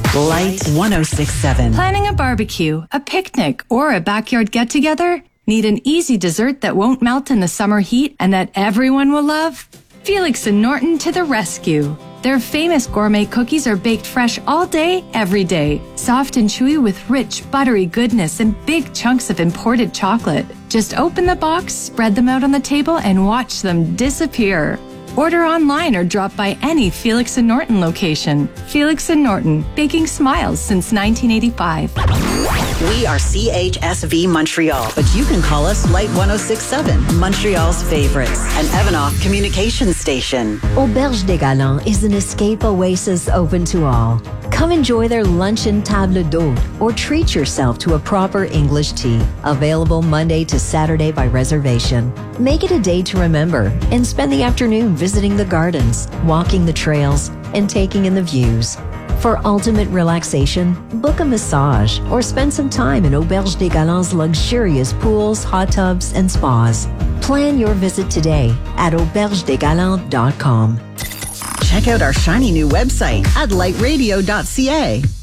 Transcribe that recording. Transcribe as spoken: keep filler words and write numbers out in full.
Light one oh six point seven. Planning a barbecue, a picnic, or a backyard get-together? Need an easy dessert that won't melt in the summer heat and that everyone will love? Felix and Norton to the rescue. Their famous gourmet cookies are baked fresh all day, every day. Soft and chewy with rich, buttery goodness and big chunks of imported chocolate. Just open the box, spread them out on the table, and watch them disappear. Order online or drop by any Felix and Norton location. Felix and Norton, baking smiles since nineteen eighty-five. We are C H S V Montreal, but you can call us Light one oh six point seven, Montreal's favorites, an Evanoff communication station. Auberge des Galants is an escape oasis open to all. Come enjoy their luncheon table d'hôte or treat yourself to a proper English tea. Available Monday to Saturday by reservation. Make it a day to remember and spend the afternoon visiting the gardens, walking the trails, and taking in the views. For ultimate relaxation, book a massage or spend some time in Auberge des Galants' luxurious pools, hot tubs, and spas. Plan your visit today at auberge des galants dot com. Check out our shiny new website at light radio dot c a.